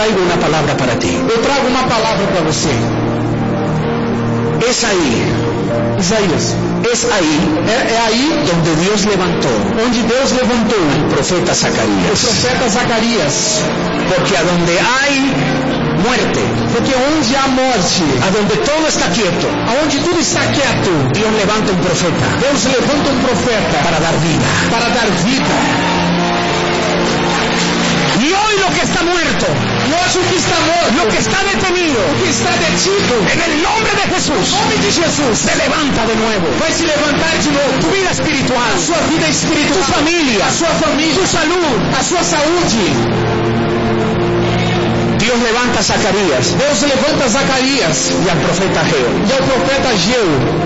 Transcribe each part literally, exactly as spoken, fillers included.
traigo una palabra para ti. Eu trago uma palavra para você. Es ahí, Isaías, es ahí, é, é aí donde Dios levantó onde Deus levantou al profeta o Zacarías. profeta Zacarias. Porque a donde hay muerte, Porque onde há morte, a donde todo está quieto, aonde tudo está quieto, Dios levanta un profeta Deus levanta um profeta para dar vida. para dar vida. Y hoy lo que está muerto, E hoje o que está morto, lo que está detenido, o que está detido, en el nombre de Jesús, em nome de Jesus, se levanta de nuevo. vai se levantar de novo. Tu vida espiritual, A sua vida tu espiritual, familia, a sua família, tu salud. a sua saúde. Dios levanta a Zacarías Deus levanta Zacarias y al profeta Ageo. e ao profeta Ageu.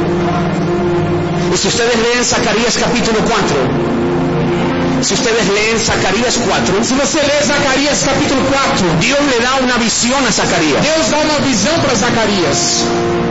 Y si ustedes leen Zacarías capítulo cuatro, si ustedes leen Zacarías cuatro, Se você ler Zacarias capítulo quatro, Dios le da una visión a Zacarías. Deus dá uma visão para Zacarias.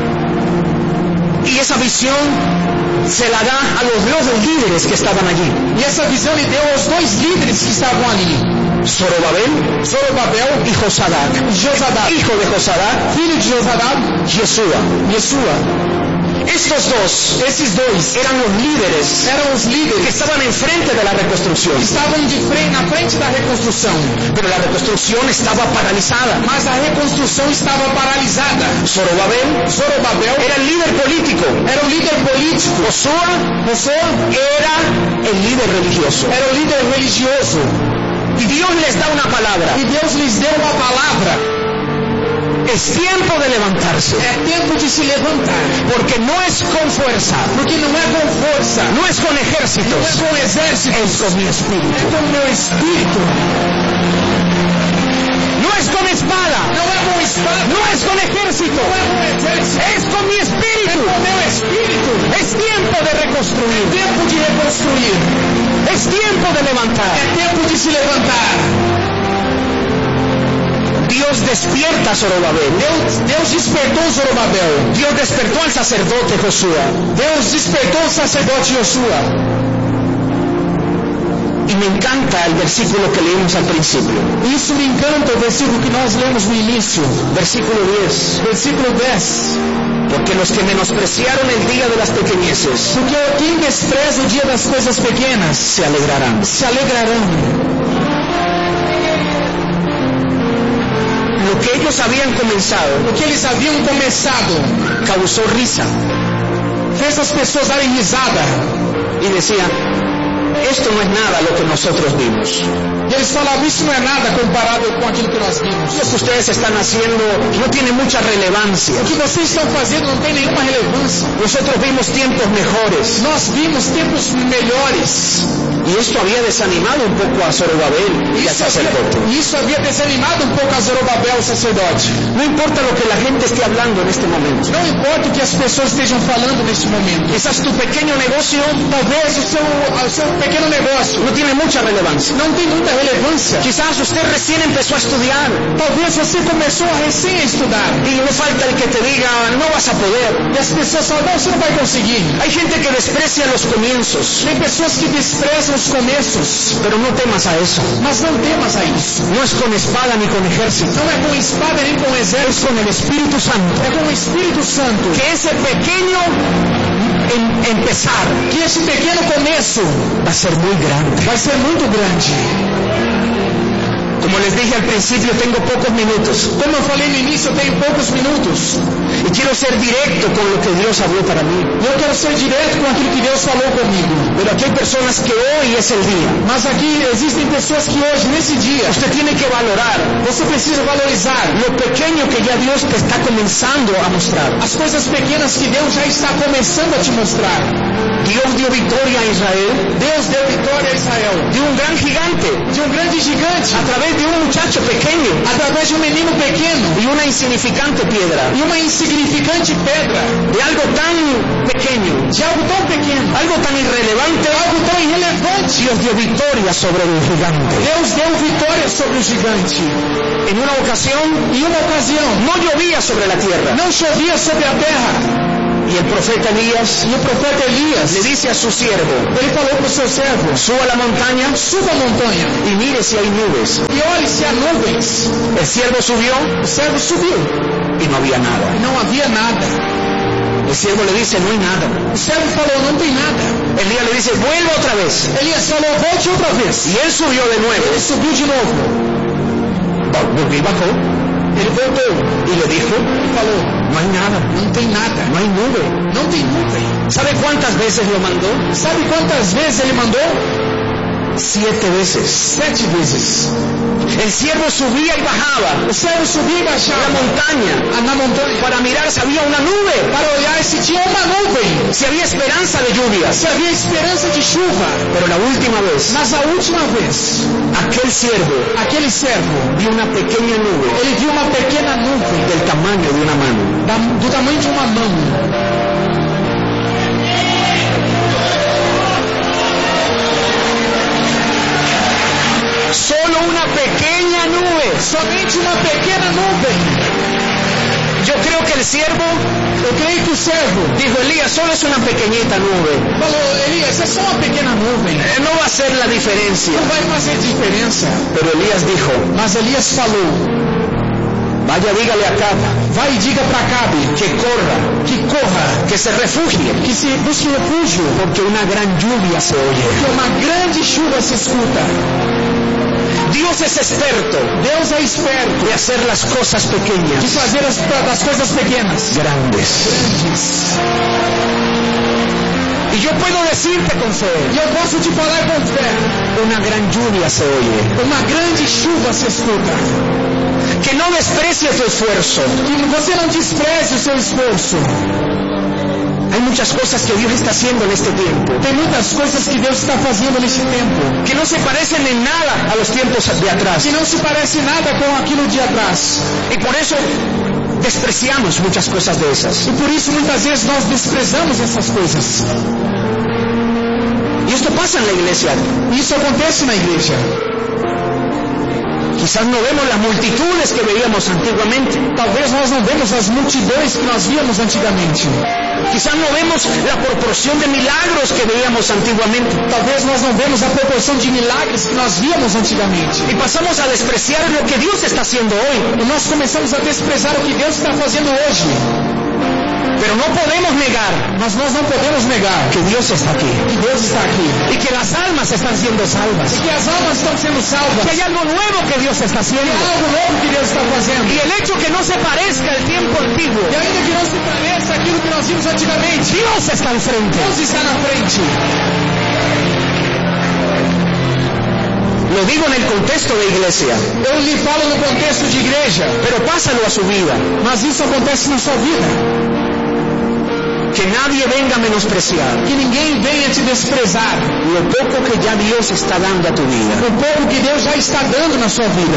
Y esa visión se la da a los dos líderes que estaban allí. E essa visão ele deu aos dois líderes que estavam ali. Zorobabel Zorobabel y Josadac. e Josadac, Hijo de Josadac, filho de Josadac, Yeshua. Yeshua. Estos dos Esses dois eran los líderes eram os que líderes estaban enfrente de la reconstrucción. que estavam de frente, na frente da reconstrução. Pero la reconstrucción estaba paralizada. Mas a reconstrução estava paralisada. Zorobabel Zorobabel era el líder político. era o líder político. Josué Josué era el líder religioso. era o líder religioso. Y Dios les da una palabra. E Deus lhes deu uma palavra. Es tiempo de levantarse. É tempo de se levantar. Porque no es con fuerza, Porque não é com força, no es con não é ejércitos, com exércitos, es con mi é espíritu. com o meu espírito. No es con espada, Não é com espada, no es con ejército, não é com exército, es con mi é espíritu. com o meu espírito. Es tiempo de reconstruir, Tempo de reconstruir. es tiempo de levantar. É tempo de se levantar. Dios despierta a Zorobabel. Deus, Deus despertou Zorobabel. Dios despertó al sacerdote Josué. Deus despertou o sacerdote Josué. Y me encanta el versículo que leímos al principio. Isso me encanta o versículo que nós lemos no início. Versículo diez. Versículo dez. Porque los que menospreciaron el día de las pequeñeces Porque quem despreza o dia das coisas pequenas se alegrarán. se alegrarão. Lo que ellos habían comenzado O que eles haviam começado causó risa fez as pessoas darem risada. y decían, esto no es nada lo que nosotros vimos. E eles falavam, isso não é nada comparado com aquilo que nós vimos. Lo que ustedes están haciendo no tiene mucha relevancia. O que vocês estão fazendo não tem nenhuma relevância. Nosotros vimos tiempos mejores. Nós vimos tempos melhores. Y esto había desanimado un poco a Zorobabel y al Isso sacerdote. havia, isso havia desanimado um pouco a Zorobabel, o sacerdote. No importa lo que la gente esté hablando en este momento. Não importa o que as pessoas estejam falando neste momento. Quizás tu pequeño negocio Talvez o seu, o seu pequeno negócio no tiene mucha relevancia. não tem muita relevância. Quizás usted recién empezó a estudiar Talvez você começou a recém a estudar. y no falta el que te diga, no vas a poder. E as pessoas falam, não, você não vai conseguir. Hay gente que desprecia los comienzos, Tem pessoas que desprezam os começos. pero no temas a eso. Mas não temas a isso. No es con espada ni con ejército, Não é com espada nem com es exército. con el Espíritu Santo. É com o Espírito Santo. Que ese pequeño em, empezar Que esse pequeno começo va a ser muy grande. vai ser muito grande. Como les dije al principio, tengo pocos minutos Como eu falei no início, eu tenho poucos minutos. y quiero ser directo con lo que Dios habló para mí. E eu quero ser direto com aquilo que Deus falou comigo. Pero aquí hay personas que hoy es el día. Mas aqui existem pessoas que hoje, nesse dia, Usted tiene que valorar você precisa valorizar lo pequeño que ya Dios te está comenzando a mostrar. as coisas pequenas que Deus já está começando a te mostrar. Dios dio victoria a Israel Deus deu vitória a Israel. de un gran gigante De um grande gigante, a través de un muchacho pequeño através de um menino pequeno y una insignificante piedra, e uma insignificante pedra, de algo tan pequeño, de algo tão pequeno, algo tan irrelevante. algo tão irrelevante. Dios dio victoria sobre el gigante. Deus deu vitória sobre o gigante. En una ocasión Em uma ocasião, no llovía sobre la tierra, não chovia sobre a terra, Y el profeta Elías, E o profeta Elias, le dice a su siervo, ele falou para o seu servo: suba a la montaña suba a montanha y mire si hay nubes. e olhe se há nuvens. El siervo subió O servo subiu y no había nada. e não havia nada. El siervo le dice, no hay nada. O servo falou: não tem nada. Elías le dice, vuelva otra vez. Elias falou: volte outra vez. Y él subió de nuevo. Ele subiu de novo. Volvió y bajó Ele voltou y le dijo, e falou: no hay nada, não tem nada. no hay nube. Não tem nuvem. ¿Sabe cuántas veces lo mandó? Sabe quantas vezes ele mandou? Siete veces. Sete vezes. El siervo subía y bajaba O servo subia e a la baixava montaña na montanha para mirar si había una nube, para olhar se tinha uma nuvem, si había esperanza de lluvias. se havia esperança de chuva. Pero la última vez, Mas a última vez, aquel siervo aquele servo, vio una pequeña nube ele viu uma pequena nuvem del tamaño de una mano. da, do tamanho de uma mão. Solo una pequeña nube. Somente uma pequena nuvem. Yo creo que el siervo Eu creio que o servo dijo, Elías, solo es una pequeñita nube. falou: Elias, é só uma pequena nuvem, Eh, No va a ser la diferencia. não vai fazer diferença. Pero Elías dijo, Mas Elias falou: vaya, dígale a Acab vai e diga para Acabe que corra, que corra, que se refugie, que se busque refúgio, porque una gran lluvia se oye. porque uma grande chuva se escuta. Dios es experto Deus é esperto de hacer las cosas de pequeñas fazer as, das coisas pequenas grandes. grandes. Y yo puedo decirte con fe, E eu posso te falar com fé: una gran lluvia se oye. uma grande chuva se escuta. Que no desprecie tu esfuerzo. Que você não despreze o seu esforço. Hay muchas cosas que Dios está haciendo en este tiempo Tem muitas coisas que Deus está fazendo neste tempo que no se parecen en nada a los tiempos de atrás. que não se parece nada com aquilo de atrás. Y por eso despreciamos muchas cosas de esas. E por isso muitas vezes nós desprezamos essas coisas. Y esto pasa en la iglesia. E isso acontece na igreja. Quizás no vemos las multitudes que veíamos antiguamente. Talvez nós não vemos as multidões que nós víamos antigamente. Quizás no vemos la proporción de milagros que veíamos antiguamente. Talvez nós não vemos a proporção de milagres que nós víamos antigamente. Y pasamos a despreciar lo que Dios está haciendo hoy. E nós começamos a desprezar o que Deus está fazendo hoje. Pero no podemos negar Mas nós não podemos negar que Dios está aquí. que Deus está aqui. Y que las almas están siendo salvas. E que as almas estão sendo salvas. Que hay algo nuevo que Dios está E haciendo. há algo novo que Deus está fazendo. Y el hecho que no se parezca al tiempo antiguo, E ainda que não se pareça aquilo que nós vimos antigamente, Dios está al frente. Deus está na frente. Lo digo en el contexto de iglesia, Eu lhe falo no contexto de igreja, pero pásalo a su vida. mas isso acontece na sua vida. Que nadie venga a menospreciar Que ninguém venha te desprezar lo poco que ya Dios está dando a tu vida. o pouco que Deus já está dando na sua vida.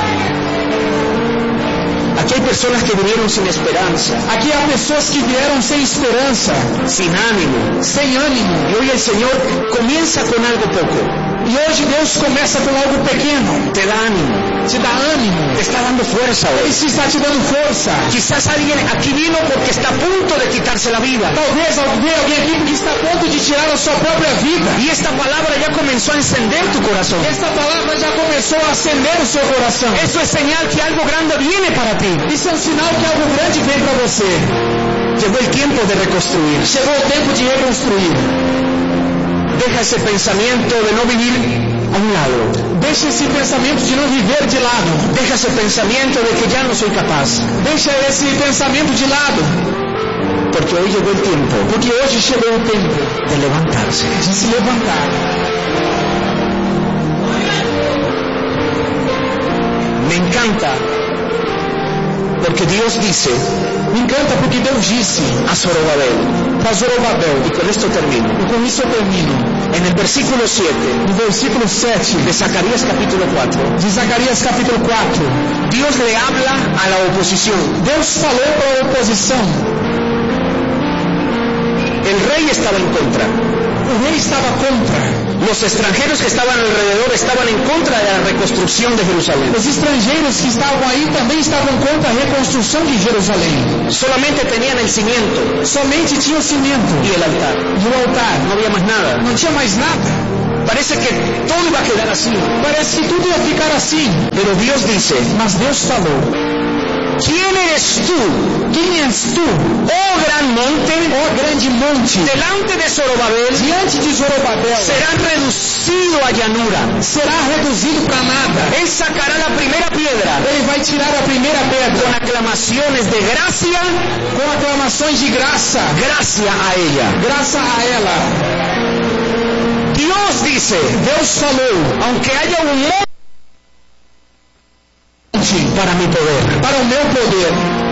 Aquí hay personas que vinieron sin esperanza, Aqui há pessoas que vieram sem esperança, sin ánimo. sem ânimo. Y hoy el Señor comienza con algo poco. E hoje Deus começa com algo pequeno, Te da ánimo, te dá ânimo. te está dando fuerza Ele hoy. se está te dando força. Quizás alguien aquí vino porque está a punto de quitarse la vida. Talvez alguém, alguém aqui que está a ponto de tirar a sua própria vida. Y esta palabra ya comenzó a encender tu corazón. Esta palavra já começou a acender o seu coração. Eso es señal que algo grande viene para ti. Isso é um sinal que algo grande vem para você. Llegó el tiempo de reconstruir. Chegou o tempo de reconstruir. Deja ese pensamiento de no vivir a un lado. Deixa esse pensamento de não viver de lado. Deja ese pensamiento de que ya no soy capaz. Deixa esse pensamento de lado. Porque hoy llegó el tiempo Porque hoje chegou o tempo de levantarse. de se levantar. Me encanta porque Dios dice Me encanta porque Deus disse a Zorobabel, para Zorobabel, y con esto termino, e com isso eu termino, en el versículo siete no versículo sete de Zacarías capítulo cuatro, de Zacarias capítulo quatro, Dios le habla a la oposición. Deus falou para a oposição. El rey estaba en contra, O rei estava contra. Los extranjeros que estaban alrededor estaban en contra de la reconstrucción de Jerusalén. Os estrangeiros que estavam aí também estavam contra a reconstrução de Jerusalém. Solamente tenían el cimiento. Somente tinha o cimento y el altar. E o altar. No había más nada. Não tinha mais nada. Parece que todo iba a quedar así. Parece que tudo ia ficar assim. Pero Dios dice, mas Deus falou: ¿quién eres tú? Quem és tu? Oh gran monte, oh grande monte, delante de Zorobabel, diante de Zorobabel, será reducido a llanura. Será reduzido para nada. Él sacará la primera piedra. Ele vai tirar a primeira pedra. Con aclamaciones de gracia, com aclamações de graça. Gracia a ella. Graça a ela. Dios dice, Deus falou, aunque haya un monte para mi poder, para o meu poder.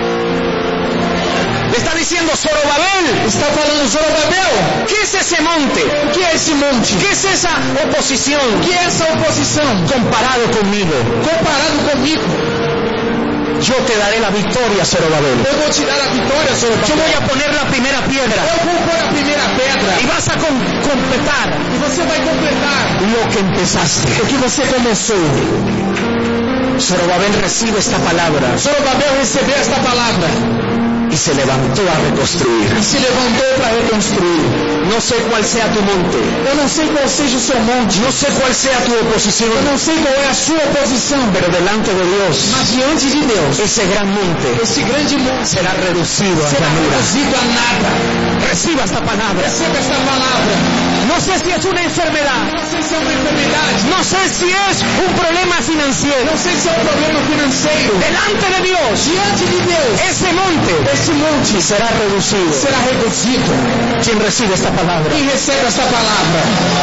Le está diciendo Zorobabel, está falando Zorobabel, ¿qué es ese monte? O que é esse monte? ¿Qué es esa oposición? O que é essa oposição? Comparado conmigo. Comparado comigo. Yo te daré la victoria, Zorobabel. Eu vou te dar a vitória, Zorobabel. Yo voy a poner la primera piedra. Eu vou pôr a primeira pedra. Y vas a com completar. E você vai completar lo que empezaste. O que você começou. Zorobabel recibe esta palabra. Zorobabel recebeu esta palavra. Y se levantó a reconstruir. E se levantou para reconstruir. No sé cuál sea tu monte. Eu não sei qual seja o seu monte. No sé cuál sea tu oposición. Eu não sei qual é a sua oposição. Pero delante de Dios, mas diante de Deus, esse gran monte, esse grande monte será reducido a será llanura. reduzido a nada. Reciba esta palabra. Receba esta palavra. No sé si es una enfermedad. Não sei se é uma enfermidade. No sé si es un problema financiero. Não sei se é um problema financeiro. Delante de Dios, diante de Deus, ese monte, esse monte será reducido. Será reduzido. ¿Quién recibe esta palabra? Quem recebe esta palavra?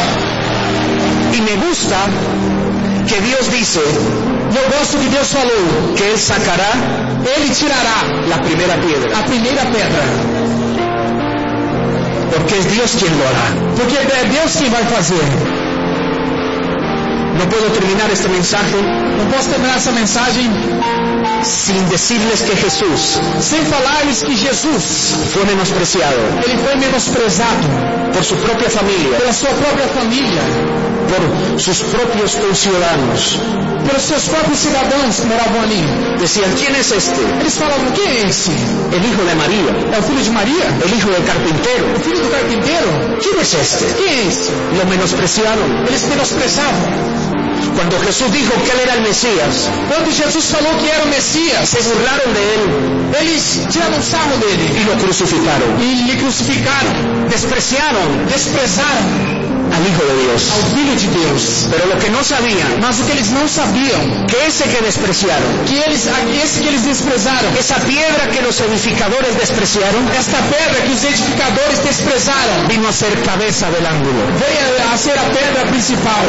Y me gusta que Dios dice, eu gosto que Deus falou, que Él sacará, Ele tirará la primera piedra. A primeira pedra. Porque es Dios quien lo hará. Porque é Deus quem vai fazer. No puedo terminar este mensaje. Não posso terminar essa mensagem sin decirles que Jesús, sem falarles que Jesus fue menospreciado. Ele foi menosprezado por su propia familia, pela sua própria família, por sus propios conciudadanos, pelos seus próprios cidadãos que moravam ali. Decían, ¿quién es este? Eles falavam, quem é esse? El hijo de María. É o filho de Maria? El hijo del carpintero. O filho do carpinteiro? ¿Quién es este? Quem é esse? Lo menospreciaron. Eles menosprezavam. Cuando Jesús dijo que él era el Mesías, quando Jesus falou que era o Messias, se burlaron de él. Eles tiraram sarro dele y lo crucificaron. E lhe crucificaram. Despreciaron. Desprezaram al Hijo de Dios. Ao Filho de Deus. Pero lo que no sabían, mas o que eles não sabiam, que ese que despreciaron, que eles, esse que eles desprezaram, esa piedra que los edificadores despreciaron, esta pedra que os edificadores desprezaram, vino a ser cabeza del ángulo. Veio a ser a pedra principal.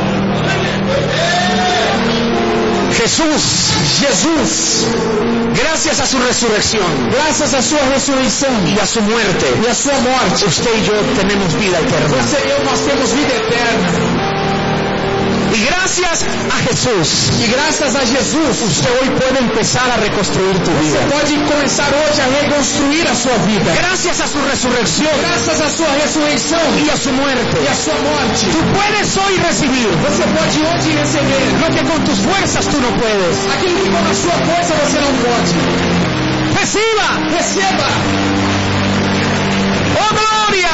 Jesús, Jesus, gracias a su resurrección, graças a sua ressurreição y a su muerte, e a sua morte, usted y yo tenemos vida eterna. Você e eu nós temos vida eterna. Y gracias a Jesús, e graças a Jesus, usted hoy puede empezar a reconstruir tu vida. Você pode começar hoje a reconstruir a sua vida. Gracias a su resurrección, graças a sua ressurreição y a su muerte, e a sua morte, tú puedes hoy recibir. Você pode hoje receber lo que con tus fuerzas tú no puedes. Aquilo que com a sua força você não pode. Reciba, receba. Oh gloria.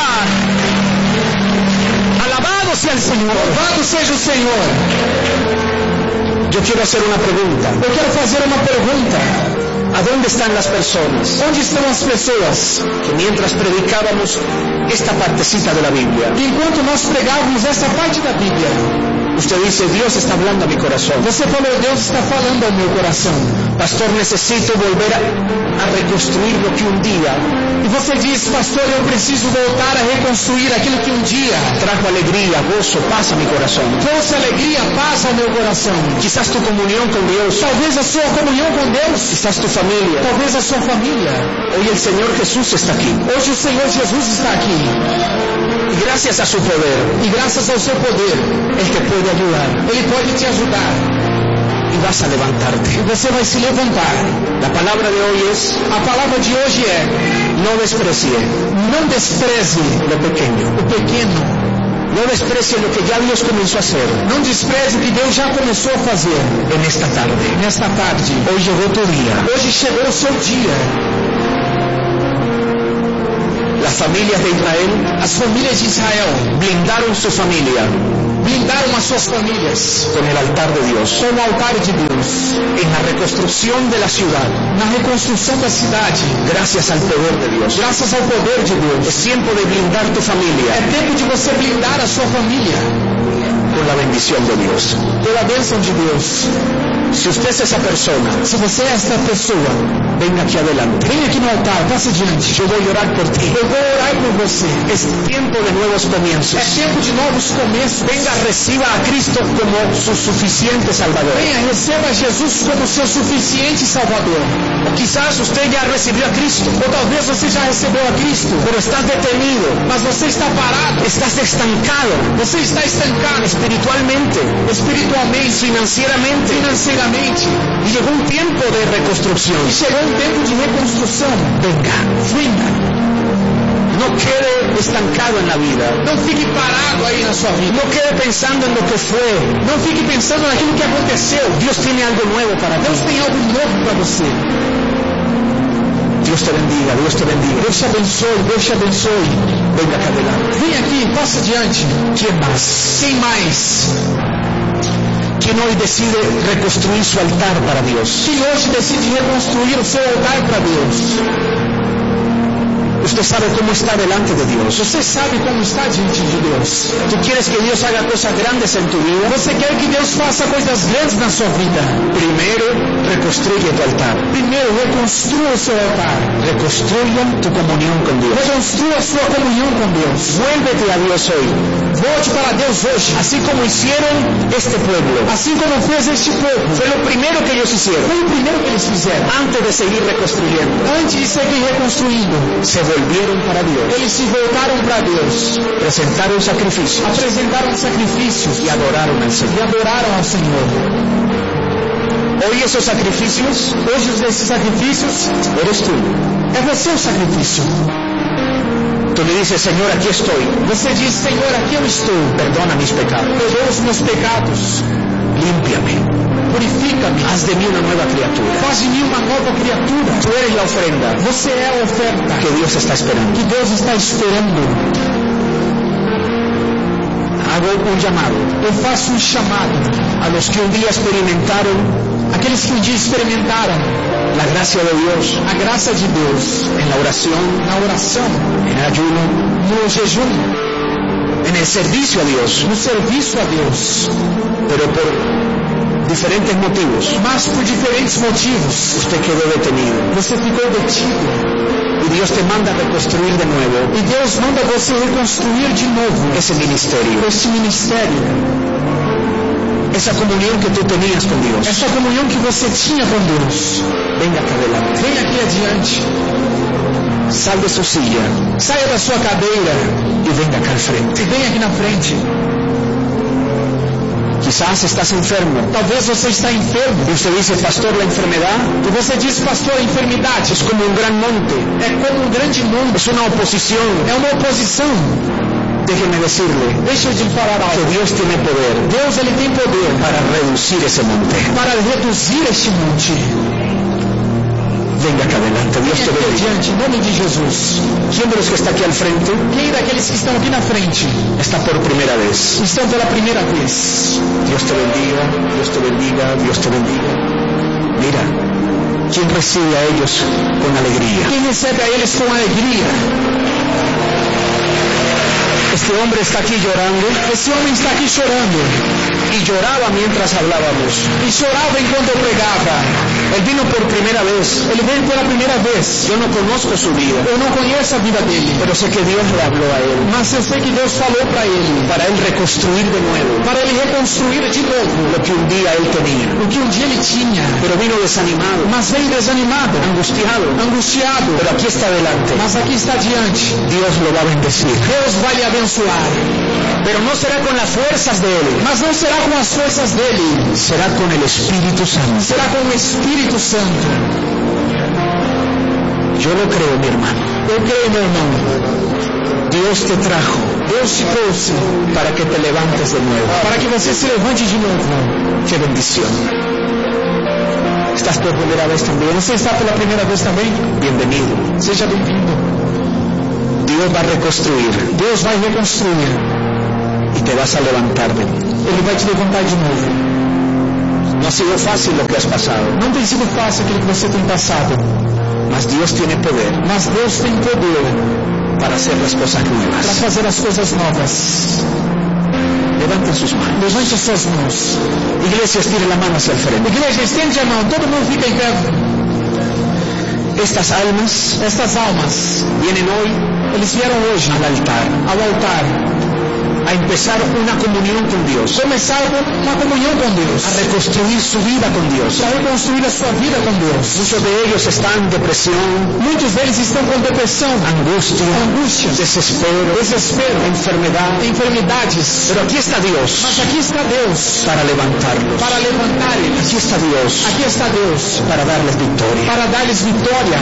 Alabado sea el Señor. Louvado seja o Senhor. Yo quiero hacer una pregunta. Eu quero fazer uma pergunta. ¿A dónde están las personas? Onde estão as pessoas que mientras predicábamos esta partecita de la Biblia, enquanto nós pregávamos essa parte da Bíblia, usted dice, Dios está hablando a mi corazón. Você falou, Deus está falando ao meu coração. Pastor, necesito volver a, a reconstruir lo que un día. E você diz, pastor, eu preciso voltar a reconstruir aquilo que um dia trajo alegría, gozo, paz a mi corazón. Trouxe alegria, paz ao meu coração. Quizás tu comunión con Dios. Talvez a sua comunhão com Deus. Quizás tu familia. Talvez a sua família. Hoy el Señor Jesús está aquí. Hoje o Senhor Jesus está aqui. Y gracias a su poder. E graças ao seu poder, Él te puede ayudar. Ele pode te ajudar. Y vas a levantarte. E você vai se levantar. La palabra de hoy es, a palavra de hoje é, no desprecie, não despreze lo pequeño. O pequeno. No desprecie lo que ya Dios comenzó a hacer. Não despreze o que Deus já começou a fazer. En esta tarde. Nesta tarde. Hoy llegó tu día. Hoje chegou o seu dia. Las familias de Israel, as famílias de Israel, blindaron su familia, blindaram as suas famílias con el altar de Dios, com o altar de Deus, en la reconstrucción de la ciudad, na reconstrução da cidade, gracias al poder de Dios. Graças ao poder de Deus. Es tiempo de blindar tu familia. É tempo de você blindar a sua família con la bendición de Dios. Pela bênção de Deus. Si usted es esa persona, se você é esta pessoa, venga aquí adelante. Venha aqui no altar, passa adiante. Yo voy a orar por ti. Eu vou orar por você. Es tiempo de nuevos comienzos. É tempo de novos começos. Venga, reciba a Cristo como su suficiente Salvador. Venha, receba Jesus como seu suficiente Salvador. O quizás usted ya recibió a Cristo. Ou talvez você já recebeu a Cristo. Pero estás detenido. Mas você está parado. Estás estancado. Você está estancado. Espiritualmente. Espiritualmente. Financieramente. Financeiramente. Y llegó un tiempo de reconstrucción. E chegou um tempo de reconstrução. Venga. Venga. No quede estancado en la vida. Não fique parado aí na sua vida. No quede pensando en lo que fue. Não fique pensando naquilo que aconteceu. Dios tiene algo nuevo para ti. Deus tem algo novo para você. Dios te bendiga, Dios te bendiga. Deus te abençoe, Deus te abençoe. Venga acá adelante. Vem aqui, passa adiante. ¿Quién más? Quem mais? ¿Quién hoy decide reconstruir su altar para Dios? Quem hoje decide reconstruir o seu altar para Deus? Usted sabe cómo está delante de Dios. Você sabe como está diante de Deus. ¿Tú quieres que Dios haga cosas grandes en tu vida? Você quer que Deus faça coisas grandes na sua vida? Primero, reconstruye tu altar. Primeiro, reconstrua o seu altar. Reconstruya tu comunión con Dios. Reconstrua a sua comunhão com Deus. Vuélvete a Dios hoy. Volte para Deus hoje. Así como hicieron este pueblo. Assim como fez este povo. Fue lo primero que ellos hicieron. Foi o primeiro que eles fizeram. Antes de seguir reconstruyendo. Antes de seguir reconstruindo. Se volvieron para Dios. Eles se voltaram para Deus. Presentaron sacrificios. Apresentaram sacrifícios. Y adoraron al Señor. E adoraram ao Senhor. Hoy esos sacrificios, hoje esses sacrifícios, eres tú. É você o sacrifício. Tú le dices, Señor, aquí estoy. Você diz, Senhor, aqui eu estou. Perdona mis pecados. Perdoa os meus pecados. Límpiame. Purifica-me. Haz de mí una nueva criatura. Faz de mim uma nova criatura. Tú eres la ofrenda. Você é a oferta que Dios está esperando. Que Deus está esperando. Hago un llamado. Eu faço um chamado a los que un día experimentaron, aqueles que um dia experimentaram la gracia de Dios, a graça de Deus, en la oración, na oração, en el ayuno, no jejum, en el servicio a Dios, no serviço a Deus, pero por diferentes motivos, mas por diferentes motivos, usted quedó detenido. Você ficou detido. Y Dios te manda a reconstruir de nuevo. E Deus manda você reconstruir de novo ese ministerio. Esse ministério. Esa comunión que tú tenías con Dios. Essa comunhão que você tinha com Deus. Venga acá adelante. Venha aqui adiante. Sal de su silla. Saia da sua cadeira. Y venga acá al frente. E venha aqui na frente. Quizás estás enfermo. Talvez você está enfermo. Y usted dice, pastor, la enfermedad. E você diz, pastor, a enfermidade es como un gran monte. É como um grande monte. Es una oposición. É uma oposição. Déjeme decirle, deixa eu te falar algo. Que Dios tiene poder. Deus ele tem poder para reducir ese monte. Para reduzir este monte. Venga acá adelante, Dios te bendiga. Adiante, em nome de Jesus. ¿Quién de los que está aquí al frente? Quem daqueles que estão aqui na frente? Está por primera vez. Estão pela primeira vez. Dios te bendiga, Dios te bendiga, Dios te bendiga. Mira, ¿quién recibe a ellos con alegría? Quem recebe a eles com alegria? Este hombre está aquí llorando. Esse homem está aqui chorando. Y lloraba mientras hablábamos. E chorava enquanto eu pregava. Él vino por primera vez. Ele veio pela primeira vez. Yo no conozco su vida. Eu não conheço a vida dele. Pero sé que Dios le habló a él. Mas eu sei que Deus falou para ele. Para él reconstruir de nuevo. Para ele reconstruir de novo. Lo que un día él tenía. O que um dia ele tinha. Pero vino desanimado. Mas veio desanimado. Angustiado. Angustiado. Pero aquí está delante. Mas aqui está diante. Dios lo va a bendecir. Deus vai lhe abençoar. Pero no será con las fuerzas de él. Mas não será com as forças dele. Será con el Espíritu Santo. Será com o Espírito Santo. Yo lo creo, mi hermano. Eu creio, meu irmão. Dios te trajo, Deus te trouxe para que te levantes de nuevo. para que você se levante de novo. ¡Qué bendición! ¿Estás por primera vez también? Você está pela primeira vez também? Bienvenido. Seja bem-vindo. Dios va a reconstruir Deus vai reconstruir. y te vas a levantar de nuevo. Ele vai te levantar de novo. No ha sido fácil lo que has pasado, Não tem sido fácil aquilo que você tem passado, mas Dios tiene poder mas Deus tem poder para hacer las cosas para nuevas. fazer as coisas novas. Levanten sus manos. Levante as suas mãos. Iglesia, estire la mano hacia el frente. Igreja, estende a mão. Todo mundo fica em pé. Estas almas Estas almas, vienen hoy eles vieram hoje al altar ao altar a empezar una comunión con Dios, começaram uma comunhão com Deus, a reconstruir su vida con Dios. para reconstruir a sua vida com Deus. Muchos de ellos están en depresión, Muitos deles estão com depressão, angustia, angústias, desespero, desespero, enfermedad. enfermidades. Pero aquí está Dios Mas aqui está Deus para levantarlos. para levantar eles. Aquí está Dios Aqui está Deus para darles victoria. para dar-lhes vitória.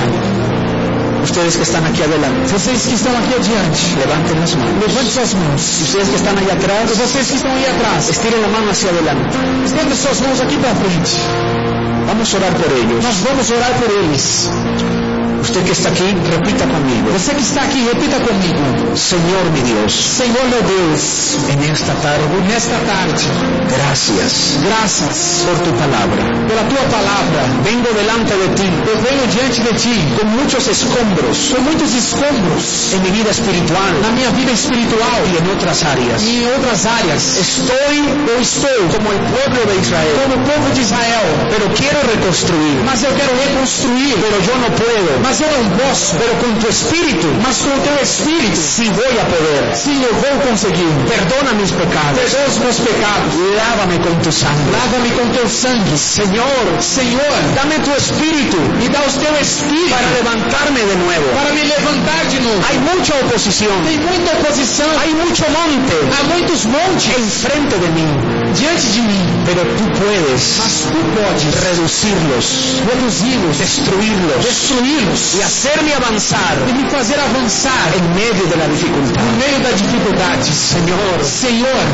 Ustedes que están aquí adelante, Vocês que estão aqui adiante, levanten las manos. levante suas mãos. Ustedes que están allá atrás, E vocês que estão aí atrás, estiren la mano hacia adelante. estenda suas mãos aqui para frente. Vamos a orar por ellos. Nós vamos orar por eles. Usted que está aquí, repita conmigo. Você que está aqui, repita comigo. Señor mi Dios, Senhor meu Deus, en esta tarde, nesta tarde, gracias graças por tu palabra. pela tua palavra. Vengo delante de ti Eu venho diante de ti con muchos escombros com muitos escombros en mi vida espiritual na minha vida espiritual y en otras áreas. e em outras áreas. Estoy, Eu estou como el pueblo de Israel, como o povo de Israel, pero quiero reconstruir, mas eu quero reconstruir, pero yo no puedo. mas eu não posso. Pero con tu espíritu, Mas com o teu espírito, sí voy a poder. sim, eu vou conseguir. Perdona mis pecados. Perdoa os meus pecados. Lávame con tu sangre. Lava-me com teu sangue. Señor, Senhor, dame tu espíritu me dá o teu espírito para levantarme de nuevo. para me levantar de novo. Hay mucha oposición, Tem muita oposição, hay mucho monte há muitos montes enfrente de mí, diante de mim, pero tú puedes mas tu podes reducirlos, reduzi-los, destruirlos destruí-los y hacerme avanzar e me fazer avançar en medio de la dificultad. no meio da dificuldade. Señor, Senhor,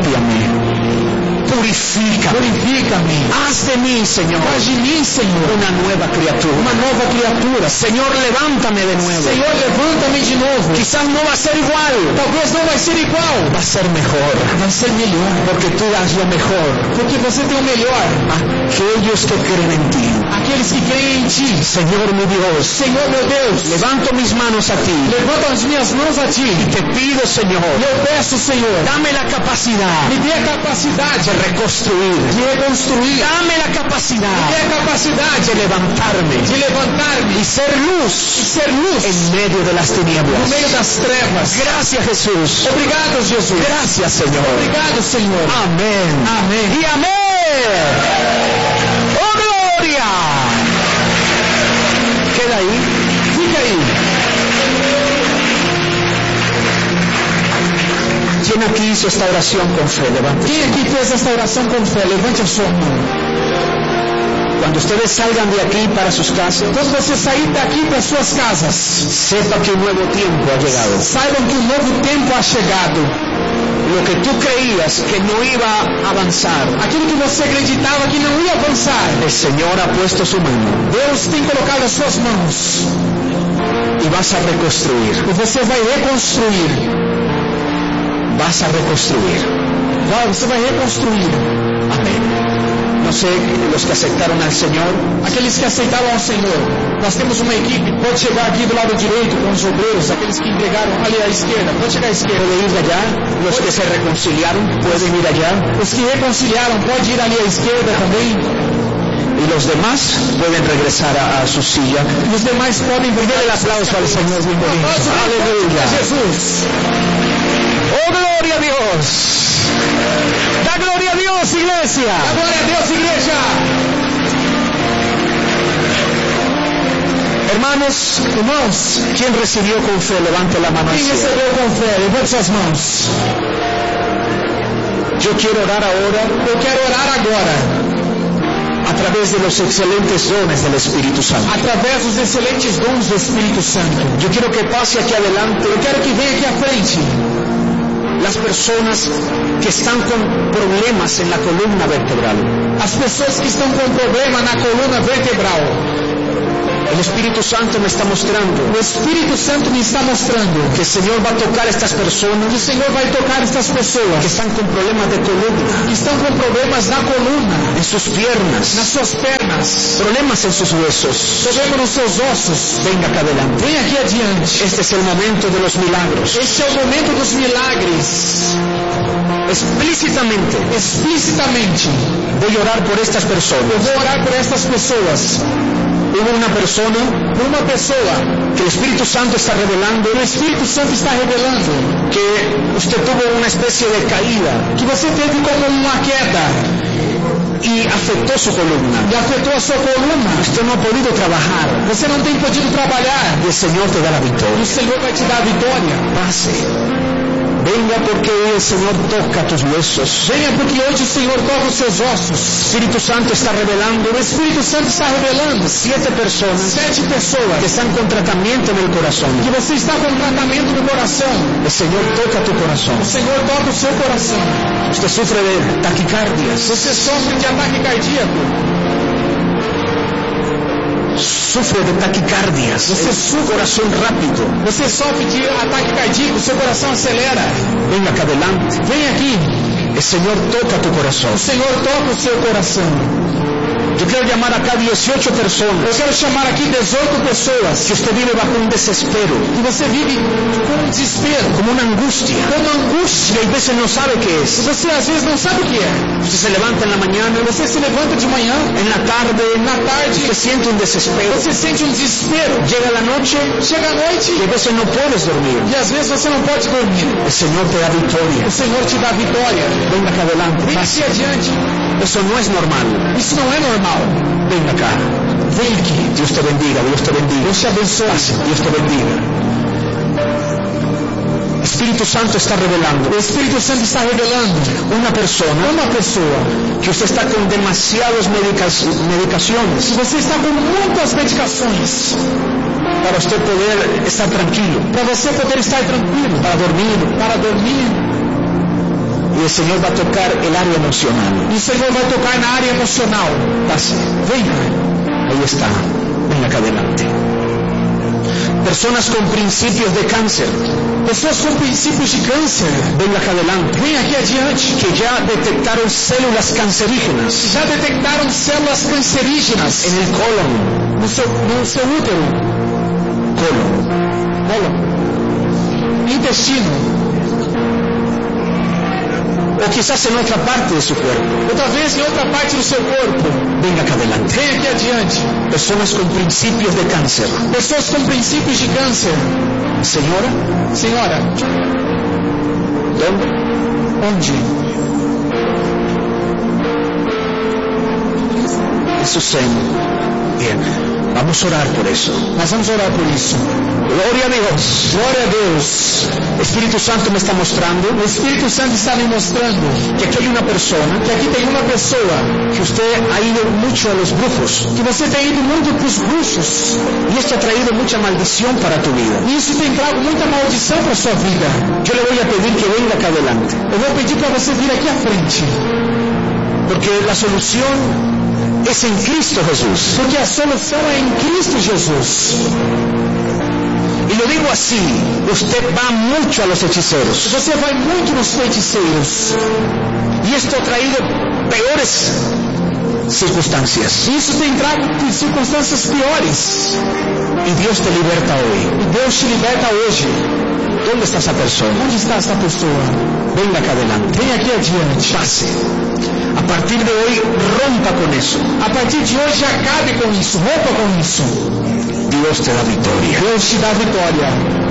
límpiame, purifícame, purifica-me. haz de mí, Señor, Faz de mim, Senhor, una nueva criatura. uma nova criatura. Señor, levántame de nuevo. Senhor, levanta-me de novo. Quizás no va a ser igual, Talvez não vai ser igual, va a ser mejor, vai ser melhor, porque tú das lo mejor porque você tem o melhor. a aquellos que creen en ti. Aqueles que creem em ti. Señor mi Dios, Senhor, meu Deus, levanto mis manos a ti levanto as minhas mãos a ti. y te pido, Señor, E eu peço, Senhor, dame la capacidad me dê a capacidade de reconstruir, de reconstruir. dame la Me capacidad dê a capacidade de levantarme de levantar-me y ser e luz ser luz en medio de las no tinieblas. meio das trevas. Gracias, Jesús. Obrigado, Jesus. Gracias, Señor. Obrigado, Senhor. Amén. Amém. Y amén. ¡Oh, gloria! Queda ahí. Fica aí. ¿Quién aquí hizo esta oración con fe? Levante. Quem aqui fez esta oração com fé? Levante a sua mão. Cuando ustedes salgan de aquí para sus casas, Quando você sair daqui para suas casas, sepa que un nuevo tiempo ha llegado. saibam que um novo tempo ha chegado. Lo que tú creías que no iba a avanzar, Aquilo que você acreditava que não ia avançar, el Señor ha puesto su mano Deus tem colocado as suas mãos. y vas a reconstruir. E você vai reconstruir. Vas a reconstruir. Vai, você vai reconstruir. Amén. No sé, los que aceptaron al Señor, Aqueles que aceitaram ao Senhor. Nós temos uma equipe, pode chegar aqui do lado direito com os obreiros, aqueles que entregaram ali à esquerda, pode chegar à esquerda. pueden ir allá. Los que se reconciliaron pueden ir allá. Os que reconciliaram, pode ir ali à esquerda também. Y los demás pueden regresar a, a su silla. E os demais podem voltar. El aplauso al Señor, bienvenido. Aleluia. Jesus. Oh, gloria a Dios. Da gloria a Dios, iglesia. Glória a Deus, igreja. Hermanos, Irmãos, ¿quién recibió con fe? Levante la mano al quem cielo. recebeu com fé, levante suas mãos. Yo quiero orar ahora Eu quero orar agora a través de los excelentes dones del Espíritu Santo. Através dos excelentes dons do Espírito Santo. Yo quiero que pase aquí adelante. Eu quero que venha aqui à frente las personas que están con problemas en la columna vertebral. as pessoas que estão com problema na coluna vertebral. El Espíritu Santo me está mostrando O Espírito Santo me está mostrando que el Señor va a tocar a estas que o personas Senhor vai tocar estas que pessoas están con problemas de columna, que estão com problemas na coluna, en sus nas piernas, suas pernas, problemas en sus huesos. problema nos seus ossos. Venga acá adelante. Vem aqui adiante. Este es el momento de los milagros. Este é o momento dos milagres. Explícitamente Explicitamente, voy a orar por estas eu personas. vou orar por estas pessoas. Hubo una persona Por uma pessoa que el Espíritu Santo está revelando que o Espírito Santo está revelando que usted tuvo una especie de caída que você teve como uma queda y afectó su columna. e afetou a sua coluna. Usted no ha podido trabajar Você não tem podido trabalhar. y el Señor te da la E o victoria. Senhor vai te dar a vitória. Pase. Venga porque hoy el Señor toca tus huesos. Venha porque hoje o Senhor toca os seus ossos. El Espíritu Santo está revelando O Espírito Santo está revelando siete personas sete que pessoas están con tratamiento en el corazón. que você está com tratamento no coração. El Señor toca tu corazón. O Senhor toca o seu coração. Usted sufre de taquicardias, Você sofre de ataque cardíaco. sufre de taquicardias, Você su sufre, corazón rápido. você sofre de ataque cardíaco, seu coração acelera. Venga acá adelante. Vem aqui. El Señor toca tu corazón. O Senhor toca o seu coração. Yo quiero llamar acá dieciocho Eu personas quero chamar aqui dezoito pessoas que usted vive bajo un desespero, que você vive com um desespero, como una angustia, com uma angústia. y a veces no sabe qué E es. você às vezes não sabe o que é. Usted se levanta en la mañana, Você se levanta de manhã, en la tarde, na tarde, usted siente un desespero. você sente um desespero. Llega la noche Chega à noite y a veces no puedes dormir. e às vezes você não pode dormir. El Señor te da victoria. O Senhor te dá vitória. Venga acá adelante. Vem aqui adiante. Eso no es normal. Isso não é normal. Venga acá. Vem aqui. Dios te bendiga, Dios te bendiga. Deus te abençoe. Pase, Dios te bendiga. El Espíritu Santo está revelando O Espírito Santo está revelando una persona uma pessoa que usted está con demasiadas medica- medicaciones que você está com muitas medicações para usted poder estar tranquilo, para você poder estar tranquilo, para dormir. para dormir. Y el Señor va a tocar el área emocional. E o Senhor vai tocar na área emocional. Pase. Venha. Ahí está. Venga acá adelante. Personas con principios de cáncer. Pessoas com princípios de câncer. Venga acá adelante. Vem aqui adiante. Que ya detectaron células cancerígenas Já detectaram células cancerígenas en el colon. no seu, no seu útero, Colon. cólon, intestino, O quizás en otra parte de su cuerpo. ou talvez em outra parte do seu corpo. Venga acá adelante. Vem aqui adiante. Personas con principios de cáncer. Pessoas com princípios de câncer. Señora, Senhora, ¿dónde? onde? En su seno. Bien. Vamos a orar por eso. Nós vamos orar por isso. Gloria a Dios. Glória a Deus. Espíritu Santo me está mostrando O Espírito Santo está me mostrando que aquí hay una persona que aqui tem uma pessoa que usted ha ido mucho a los brujos que você tem ido muito para os bruxos. y esto ha traído mucha maldición para tu vida. E isso tem trago muita maldição para a sua vida. Yo le voy a pedir que venga acá adelante, Eu vou pedir para você vir aqui à frente. porque la solución es en Cristo Jesús. Porque a solução é em Cristo Jesus. Y lo digo así, usted va mucho a los hechiceros Você vai muito nos feiticeiros. y esto ha traído peores circunstancias. Isso tem trago circunstâncias piores. Y Dios te liberta hoy. E Deus te liberta hoje. ¿Dónde está esa persona? Onde está essa pessoa? Venga acá adelante. Vem aqui adiante. Pase. A partir de hoy rompa con eso. A partir de hoje acabe com isso. Rompa com isso. Dios te da victoria. Deus te dá vitória.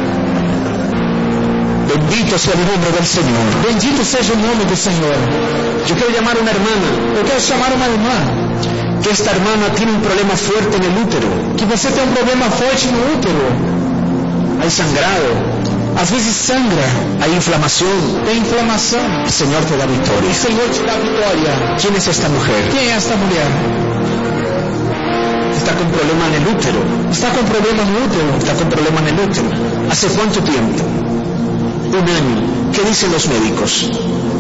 Bendito sea el nombre del Señor. Bendito seja o nome do Senhor. Yo quiero llamar a una hermana, Eu quero chamar uma irmã. que esta hermana tiene un problema fuerte en el útero. Que você tem um problema forte no útero. Hay sangrado, Às vezes sangra. hay inflamación. Tem inflamação. El Señor te da O victoria. Senhor te dá vitória. ¿Quién es esta mujer? Quem é esta mulher? con problema en el útero. Está con problema no útero. Está con problema en el útero. ¿Hace cuánto tiempo? Un año. ¿Qué dicen los médicos?